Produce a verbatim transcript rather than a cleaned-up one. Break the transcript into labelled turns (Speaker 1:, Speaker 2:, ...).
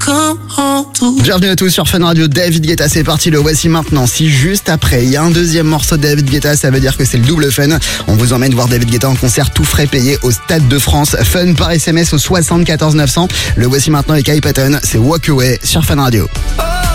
Speaker 1: Bienvenue à tous sur Fun Radio. David Guetta, c'est parti, le voici maintenant. Si juste après il y a un deuxième morceau de David Guetta, ça veut dire que c'est le double fun. On vous emmène voir David Guetta en concert, tout frais payé au Stade de France. Fun par S M S au soixante-quatorze neuf cents. Le voici maintenant avec Kai Patton, c'est Walk Away sur Fun Radio.
Speaker 2: Oh